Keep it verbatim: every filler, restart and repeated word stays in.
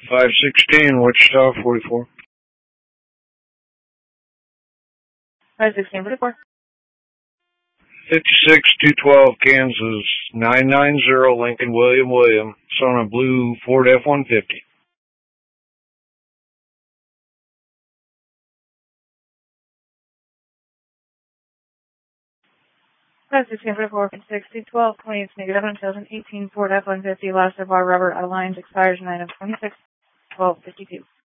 five sixteen, Wichita, forty-four. five sixteen, forty-four. fifty-six two twelve, Kansas, nine nine zero, Lincoln, William, William. It's on a blue Ford F one fifty. five sixteen, forty-four, fifty-six two twelve, twenty-eight, negative seven, two thousand eighteen Ford F one fifty, last of our rubber outlines expires nine of twenty-six, twelve fifty-two.